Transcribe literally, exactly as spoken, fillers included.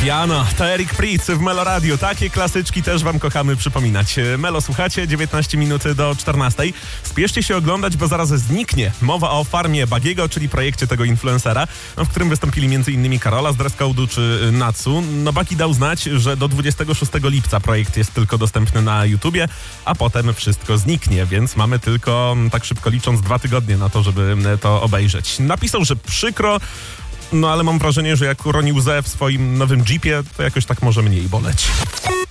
Jano, to Eric Prydz w Melo Radio. Takie klasyczki też wam kochamy przypominać. Melo słuchacie, dziewiętnaście minut do czternastej. Spieszcie się oglądać, bo zaraz zniknie. Mowa o Farmie Bagiego, czyli projekcie tego influencera, w którym wystąpili m.in. Karola z Dress Code'u czy Natsu. No Bagi dał znać, że do dwudziestego szóstego lipca projekt jest tylko dostępny na YouTubie, a potem wszystko zniknie, więc mamy tylko, tak szybko licząc, dwa tygodnie na to, żeby to obejrzeć. Napisał, że przykro, no ale mam wrażenie, że jak uronił łzę w swoim nowym Jeepie, to jakoś tak może mniej boleć.